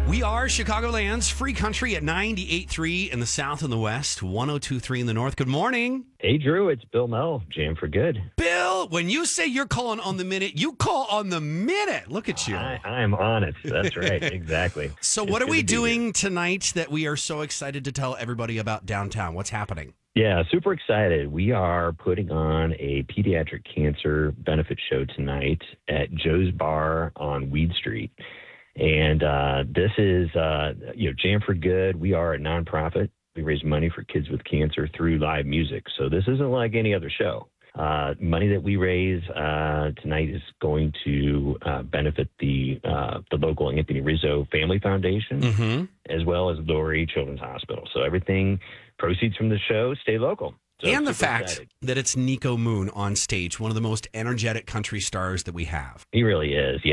We are Chicagoland's free country at 98.3 in the south and the west, 102.3 in the north. Good morning. Hey, Drew, it's Bill Mel, Jam for Good. Bill, when you say you're calling on the minute, you call on the minute. Look at you. I'm on it. That's right. Exactly. So It's what are good we to be here. doing tonight that we are so excited to tell everybody about downtown? What's happening? Yeah, super excited. We are putting on a pediatric cancer benefit show tonight at Joe's Bar on Weed Street. And this is, Jam for Good. We are a nonprofit. We raise money for kids with cancer through live music. So this isn't like any other show. Money that we raise tonight is going to benefit the local Anthony Rizzo Family Foundation, as well as Lurie Children's Hospital. So everything, proceeds from the show, stay local. So And the super fact excited. that it's Nico Moon on stage, one of the most energetic country stars that we have. He really is.